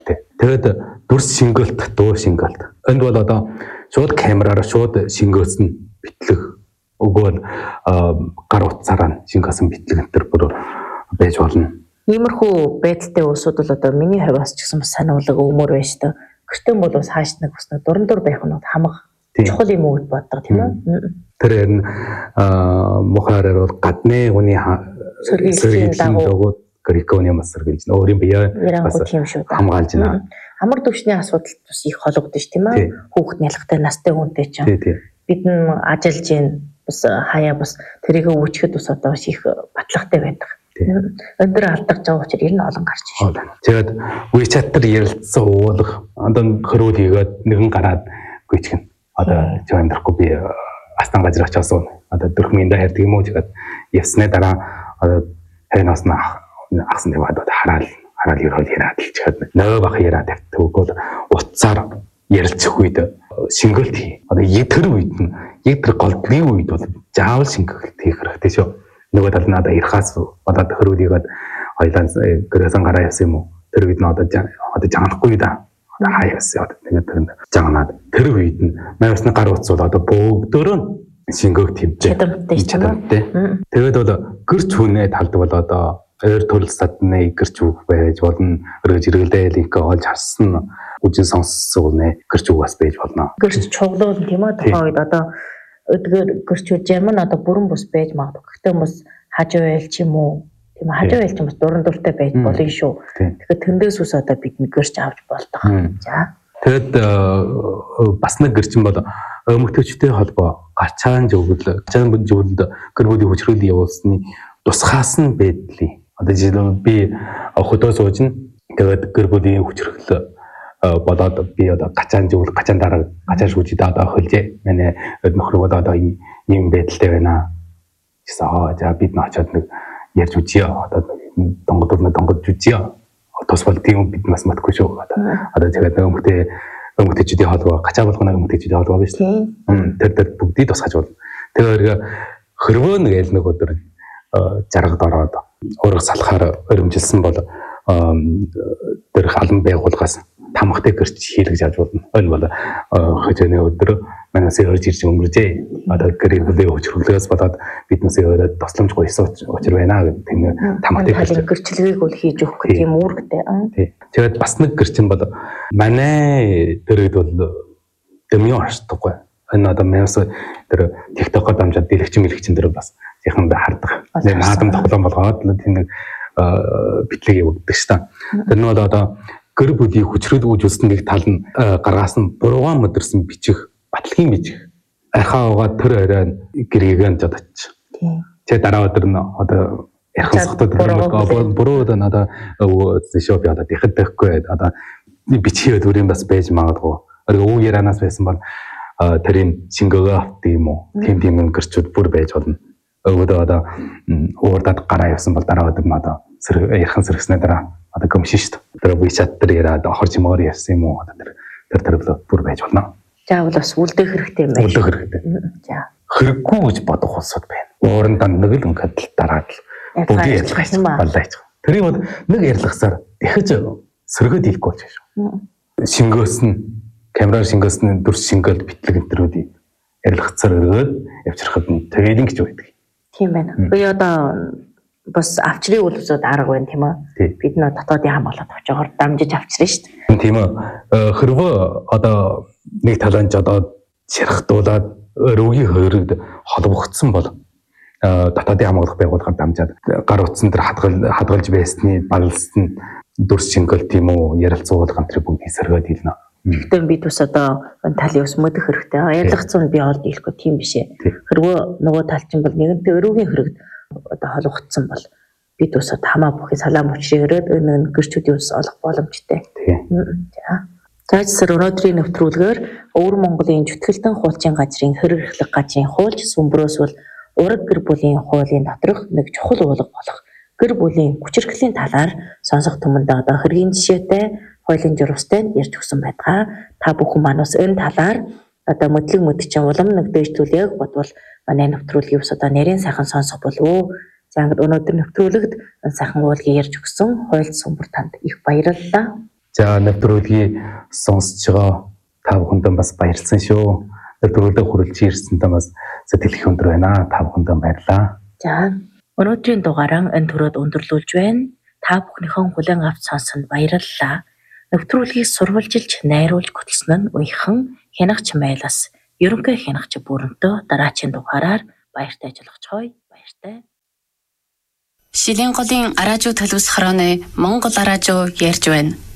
Тэгээд дүрс шингэлт, дуу шингэлт. Энд бол одоо шууд камераараа шууд шингээсэн битлэг өгөөл гар утсаараа шингээсэн битлэг энэ бүр байж болно. Иймэрхүү байдалтай улсууд бол одоо миний хувьас ч гэсэн бас сануулга өмөр байж та. Гэртэн бол бас хааш нэг уснаа дуран дур байх нь хамаг чухал юм уу гэж боддог тийм үү? Тэр энэ мухаараар бол гадны хүний сэргийллийн дагуу Грекониумс сэргийлж өөрийн бие хамгаалж байна. Амар төвшний асуудал бас их хологдож тийм ээ. Хүүхэд нялхтай настай хүнтэй ч бид нь ажиллаж гин бас хаяа бас тэрийг өвчөхөд бас одоо бас их батлагтай байдаг. Өндөр алдаж байгаа учраас ер нь олон гарч ирж байна. Тэгээд WeChat-ээр ярилцсан уулах одоо хөрөөл хийгээд нэгэн гараад гүйчихнэ. Одоо чи амьдрахгүй би астан газар очиос одоо дөрхмийн даа ярьдаг юм уу тэгээд явсны дараа одоо хэнаас нь ахсан яваад хараал ерөөл яраад илчихэд нөө бах яраад тэгвэл утсаар ярилцах үед шингэлт хий. Одоо тэр үед нь тэр голдгийн үед бол заавал шингэлт хийх хэрэгтэй шүү. Нөгөө тал надад ирхаас одоо хөрүүлийгээд хоёлаа гэрээсэн гараа явсан юм уу? Тэр үед нь одоо жаганахгүй да. Одоо хаа явсан тэгээд тэр жаганаад тэр үед нь найрсны гар утас бол одоо бүгдөө шингөөгт чадамтай. Тэгээд бол гэрч хүнээ талд бол одоо өөр төрөл садны гэрч үг байж болно. Өргөж иргэлдээ линк олж харсан үжин сонссон гэрч үг бас байж болно. Гэрч чуглуул тийм ээ тухайн үед одоо өдгөр гэрчүүд юм одоо бүрэн бус байж магадгүй. Гэхдээ бас хажуу байл ч юм уу тийм хажуу байл ч юм бас дуран дуртай байж болно шүү. Тэгэхээр тэндээс ус одоо бид гэрч авч болдог. За. Тэгэд бас нэг гэрчин бол өмгтөчтэй холбоо гарчаан зөвлөлд гэр бүлийн хүчрүүлэн явуулсны тусгаас нь байдлыг одоо жишээлбэл би хөдөө суужна тэгээд гэр бүлийн хүчрэл болоод би одоо гачаан дараа гачаа шүүжид одоо хөлжээ манай нөхөр бол одоо ийм байдалтай байна гэсэн за бид нь очиод нэг ярьж үзье одоо донгод үзье тус бол тийм бид нас матгүй шүү одоо тэгээд өмгтөчдийн холбоо гачаа болгоно өмгтөчдийн холбоо биш тэр бүгдийг тусгаж болно тэгээд хөрвөө нэг өдөр жаргад ороод ураг салахаар өрөмжилсэн бол тэр халан байгууллагаас тамхтай гэрч хийлгэж авч болно. Энэ бол хөжөөний өдөр манаас өрж ирж өнгөржээ. Одоо гэрээ хөчрөлөөс болоод биднээс өрөөд тусламж гойсон учир байна гэдэг тийм тамхтай гэрчлэгийг бол хийж өгөх гэх юм үүрэгтэй. Тэгээд бас нэг гэрчин бол манай дөрөд бол дэми оршдоггүй. Энэ одоо манаас тэр TikTok-оор дамжаад дэлгэцэн дэр бас яханд хардаг. Наадам тоглоом болгоод тийм нэг битлэг явуулдаг ш та. Тэр нь бол одоо гэр бүлийн хүчрэл үүжүүлсэн нэг тал нь гаргаас нь буруугаан модэрсэн бичих, батлагийн бичих. Архаа угаад тэр орой гэрээгээ жодоч. Тэгээ дараа өдөр нь одоо ярхан сохтод буруу одоо надаа шоп яда тэгэхэд байхгүй одоо бичихэд үрийн бас байж магадгүй. Өө яранаас байсан бол тэрийн шингөөгөө авт юм уу? Тийм гэрчүүд бүр байж болно. Өвдөө одоо уурдад гараа явсан бол дараа өдөр нь одоо ярхан сэргснээ дараа одоо гомшин шүү дээ. Тэр WeChat дээр яриад орж имоор ярьсан юм уу? Тэр бүр байж болно. За бол бас үлдэх хэрэгтэй юм байна. Үлдэх хэрэгтэй. За. Хэрэггүй гэж бодох улсууд байна. Уурандаа нэг л өнгөд дараад л бүгд ярьсан боллаач. Тэрийг бол нэг ярьлахсаар дахиж сөргөд хийхгүй болж шүү. Шингөөсөн камераар шингөөсөн дүрс шингээл битлэг энтрүүдийг ярилцаар өргөөд явчихрахад нь тэгэлэн гэж байдаг. Тийм байна. Би одоо бас авчрын үйлсүүд арга байна тийм үү? Бид нөө дотоодын хамгаалалт авчгаар дамжиж авчрын шүү дээ. Тийм үү. Хөрвөө одоо нэг талаанч одоо ширхтуулаад өрөөгийн хөрөгд холбогдсон бол дотоодын хамгаалах байгууллагаар дамжаад гар утсан дээр хадгалж байсны балалсан дүрс шингээл тийм үү ярилцуулга энэ бүгдийг сэргээд хэлнэ. Гэхдээ бид бас одоо талын ус мөдөх хэрэгтэй. Ярилцсан би олд ийлэхгүй тийм биш ээ. Хөрвөө нөгөө талчин бол нэгэнтээ өрөөгийн хөрөгд одоо холбогдсон бол бид бас хамаа бүхий салаам учрыг өрөөд энэ гэрчүүдийн ус олох боломжтой. Цаашдаа өнөөдрийн нэвтрүүлгээр Өвөр Монголын Чөтгөлтөн хуулийн газрын хэрэг эрхлэх газрын хуульч сүмбрөөс бол ураг гэр бүлийн хуулийн доторх нэг чухал уулга болох гэр бүлийн хүчирхлийн талаар сонсох түмэндээ одоо хэргийн жишээтэй хуулийн журмстай ярьж өгсөн байдаг. Та бүхэн маань бас энэ талаар одоо мэдлэг мэдчихэн улам нэг дэвжүүлэх бодвол манай нэвтрүүлгийг бас одоо нэрийн сайхан сонсох болов уу? За ингээд өнөөдөр нэвтрүүлэгт сайхан уулгийг ярьж өгсөн хуульч сүмбэр танд их баярлалаа. За нэвтрүүлгийг сонсож байгаа та бүхэндээ бас баярлсан шүү. Нэвтрүүлэг хүрэлж ирсэндээ бас сэтгэл өндөр байна. Та бүхэндээ баярлалаа. За өнөөдрийн дугаараа энэ төрөд өндөрлүүлж байна. Та бүхнийхэн хүлээн авч сонсонд баярлалаа. Нэвтрүүлгийг сурвалжилж, найруулж хөтлсөн нь Уяхан Хянагч Майлас, Ерөнхий Хянагч Бүрэнтөө дараачийн дугаараар баяртай ажиллагч хой баяртай. Шилэн голын араажуу төлөвс хорооны Монгол араажуу ярьж байна.